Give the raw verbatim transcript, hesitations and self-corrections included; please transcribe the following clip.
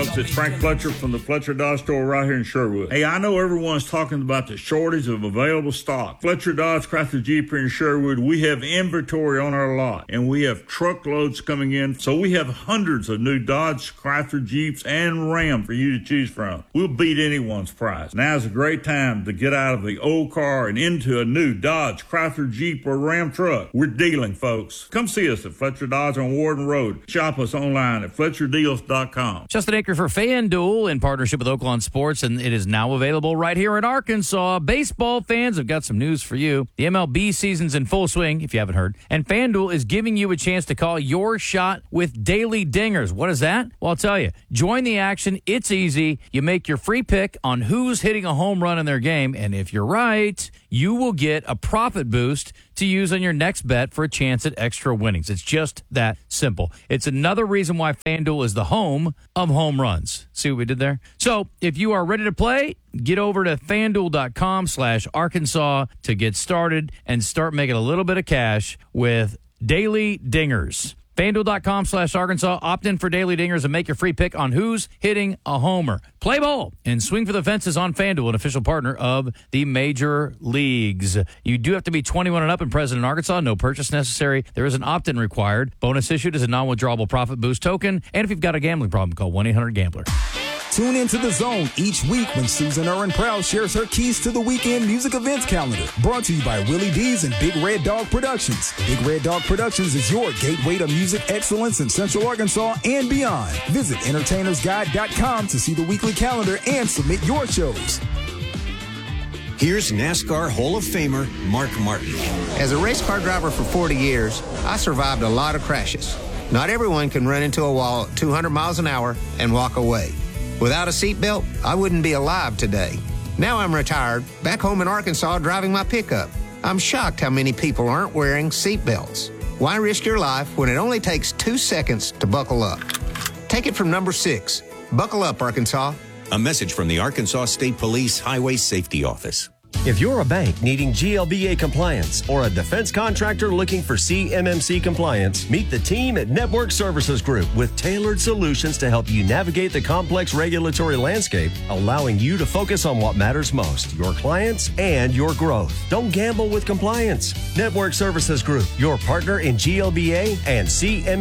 It's Frank Fletcher from the Fletcher Dodge store right here in Sherwood. Hey, I know everyone's talking about the shortage of available stock. Fletcher Dodge Chrysler Jeep here in Sherwood, we have inventory on our lot, and we have truckloads coming in. So we have hundreds of new Dodge, Chrysler Jeeps, and Ram for you to choose from. We'll beat anyone's price. Now's a great time to get out of the old car and into a new Dodge, Chrysler Jeep, or Ram truck. We're dealing, folks. Come see us at Fletcher Dodge on Warden Road. Shop us online at fletcher deals dot com. Justin Aker for FanDuel in partnership with Oaklawn Sports, and it is now available right here in Arkansas. Baseball fans have got some news for you. The M L B season's in full swing, if you haven't heard, and FanDuel is giving you a chance to call your shot with daily dingers. What is that? Well, I'll tell you. Join the action. It's easy. You make your free pick on who's hitting a home run in their game, and if you're right, you will get a profit boost to use on your next bet for a chance at extra winnings. It's just that simple. It's another reason why FanDuel is the home of home runs. See what we did there? So if you are ready to play, get over to FanDuel.com slash Arkansas to get started and start making a little bit of cash with Daily Dingers. FanDuel.com slash Arkansas. Opt in for Daily Dingers and make your free pick on who's hitting a homer. Play ball and swing for the fences on FanDuel, an official partner of the major leagues. You do have to be twenty-one and up and present in Arkansas. No purchase necessary. There is an opt-in required. Bonus issued as a non-withdrawable profit boost token. And if you've got a gambling problem, call one eight hundred gambler. Tune into The Zone each week when Susan Urban Proud shares her keys to the weekend music events calendar. Brought to you by Willie D's and Big Red Dog Productions. Big Red Dog Productions is your gateway to music excellence in Central Arkansas and beyond. Visit entertainers guide dot com to see the weekly calendar and submit your shows. Here's NASCAR Hall of Famer Mark Martin. As a race car driver for forty years, I survived a lot of crashes. Not everyone can run into a wall at two hundred miles an hour and walk away. Without a seatbelt, I wouldn't be alive today. Now I'm retired, back home in Arkansas driving my pickup. I'm shocked how many people aren't wearing seatbelts. Why risk your life when it only takes two seconds to buckle up? Take it from number six. Buckle up, Arkansas. A message from the Arkansas State Police Highway Safety Office. If you're a bank needing G L B A compliance or a defense contractor looking for C M M C compliance, meet the team at Network Services Group with tailored solutions to help you navigate the complex regulatory landscape, allowing you to focus on what matters most, your clients and your growth. Don't gamble with compliance. Network Services Group, your partner in G L B A and C M M C.